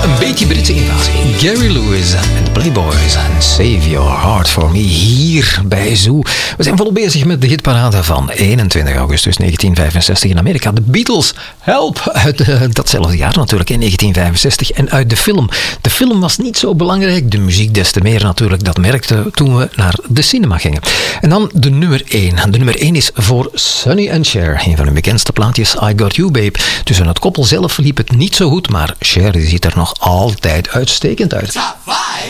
Een beetje Britse invasie. Gary Lewis en de Playboys en Save Your Heart For Me hier bij Zoo. We zijn volop bezig met de hitparade van 21 augustus 1965 in Amerika. De Beatles, Help! Uit datzelfde jaar natuurlijk, in 1965. En uit de film. De film was niet zo belangrijk, de muziek des te meer natuurlijk. Dat merkte toen we naar de cinema gingen. En dan de nummer 1. De nummer 1 is voor Sonny and Cher. Een van hun bekendste plaatjes, I Got You Babe. Tussen het koppel zelf liep het niet zo goed, maar Cher ziet er nog altijd uitstekend uit.